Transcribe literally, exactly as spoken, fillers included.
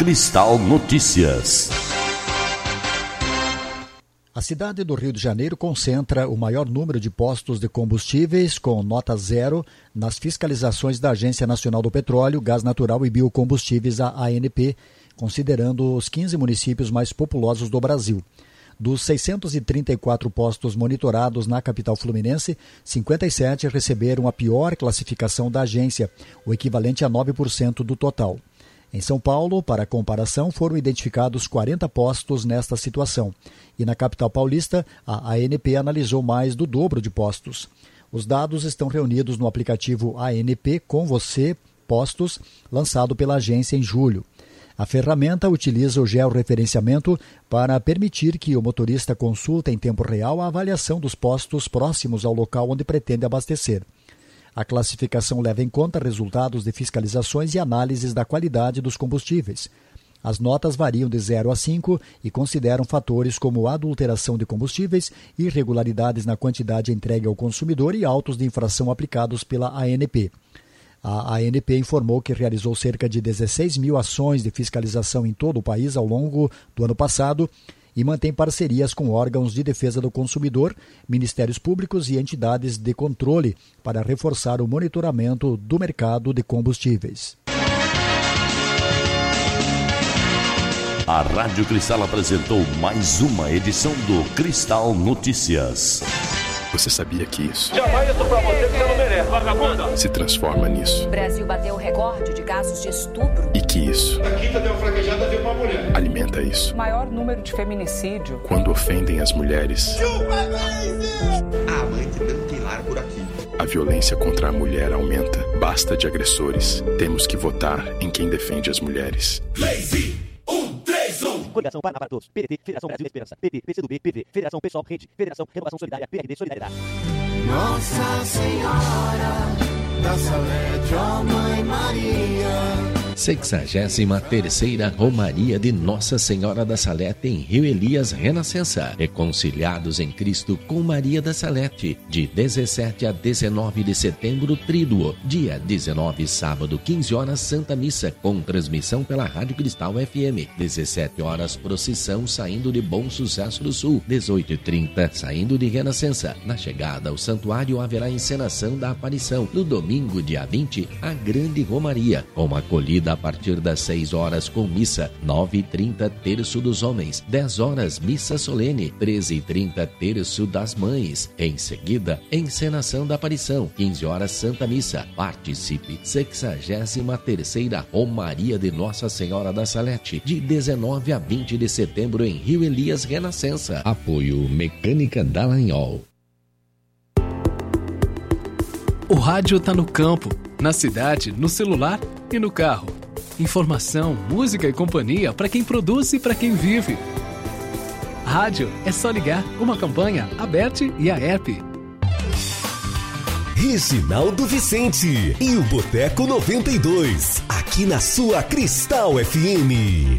Cristal Notícias. A cidade do Rio de Janeiro concentra o maior número de postos de combustíveis com nota zero nas fiscalizações da Agência Nacional do Petróleo, Gás Natural e Biocombustíveis, a ANP, considerando os quinze municípios mais populosos do Brasil. Dos seiscentos e trinta e quatro postos monitorados na capital fluminense, cinquenta e sete receberam a pior classificação da agência, o equivalente a nove por cento do total. Em São Paulo, para comparação, foram identificados quarenta postos nesta situação. E na capital paulista, a ANP analisou mais do dobro de postos. Os dados estão reunidos no aplicativo A N P Com Você Postos, lançado pela agência em julho. A ferramenta utiliza o georreferenciamento para permitir que o motorista consulte em tempo real a avaliação dos postos próximos ao local onde pretende abastecer. A classificação leva em conta resultados de fiscalizações e análises da qualidade dos combustíveis. As notas variam de zero a cinco e consideram fatores como adulteração de combustíveis, irregularidades na quantidade entregue ao consumidor e autos de infração aplicados pela A N P. A ANP informou que realizou cerca de dezesseis mil ações de fiscalização em todo o país ao longo do ano passado e mantém parcerias com órgãos de defesa do consumidor, ministérios públicos e entidades de controle para reforçar o monitoramento do mercado de combustíveis. A Rádio Cristal apresentou mais uma edição do Cristal Notícias. Você sabia que isso jamais isso pra você que você não merece, vagabunda. Se transforma nisso. O Brasil bateu o recorde de casos de estupro. E que isso A quinta deu fraquejada de uma mulher. Alimenta isso. Maior número de feminicídio. Quando ofendem as mulheres. Ah, mãe, não tem lar por aqui. A violência contra a mulher aumenta. Basta de agressores. Temos que votar em quem defende as mulheres. Lazy. Coligação Paraná para Todos, P D T, Federação Brasil Esperança, P T, P C do B, P V, Federação Pessoal Rede, Federação Renovação Solidária, P R D Solidariedade. Nossa Senhora da Salete, ó Mãe Maria. sexagésima terceira Romaria de Nossa Senhora da Salete em Rio Elias Renascença. Reconciliados em Cristo com Maria da Salete. De dezessete a dezenove de setembro, Tríduo. Dia dezenove, sábado, quinze horas, Santa Missa, com transmissão pela Rádio Cristal F M. dezessete horas, procissão saindo de Bom Sucesso do Sul. dezoito e trinta, saindo de Renascença. Na chegada ao santuário haverá encenação da aparição. No domingo, dia vinte, a Grande Romaria, com acolhida a partir das seis horas com missa, nove e trinta terço dos homens, dez horas missa solene, treze e trinta terço das mães. Em seguida, encenação da aparição, quinze horas Santa Missa. Participe, sexagésima terceira Romaria de Nossa Senhora da Salete, de dezenove a vinte de setembro em Rio Elias Renascença. Apoio Mecânica Dallagnol. O rádio tá no campo, na cidade, no celular e no carro. Informação, música e companhia para quem produz e para quem vive. Rádio é só ligar, uma campanha aberta e a app. Reginaldo Vicente e o Boteco noventa e dois, aqui na sua Cristal F M.